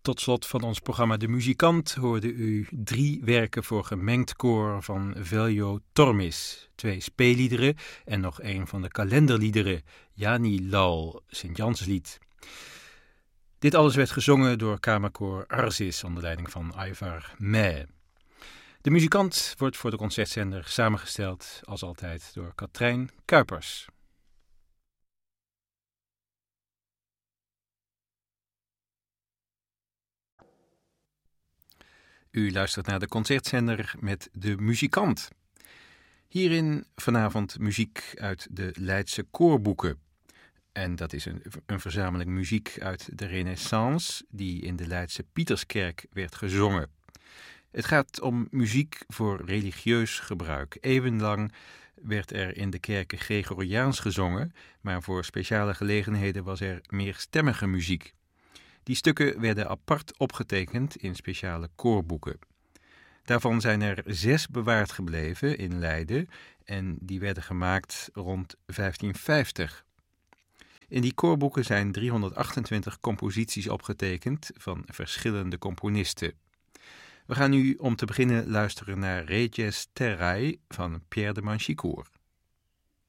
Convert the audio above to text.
Tot slot van ons programma De Muzikant hoorde u 3 werken voor gemengd koor van Veljo Tormis. 2 speelliederen en nog 1 van de kalenderliederen, Jani Lal, Sint-Janslied. Dit alles werd gezongen door kamerkoor Arsis onder leiding van Ivar Mee. De Muzikant wordt voor de concertzender samengesteld, als altijd, door Katrijn Kuipers. U luistert naar de concertzender met De Muzikant. Hierin vanavond muziek uit de Leidse koorboeken. En dat is een verzameling muziek uit de Renaissance die in de Leidse Pieterskerk werd gezongen. Het gaat om muziek voor religieus gebruik. Eeuwenlang werd er in de kerken Gregoriaans gezongen, maar voor speciale gelegenheden was er meerstemmige muziek. Die stukken werden apart opgetekend in speciale koorboeken. Daarvan zijn er 6 bewaard gebleven in Leiden en die werden gemaakt rond 1550. In die koorboeken zijn 328 composities opgetekend van verschillende componisten. We gaan nu om te beginnen luisteren naar Reges Terrae van Pierre de Manchicourt.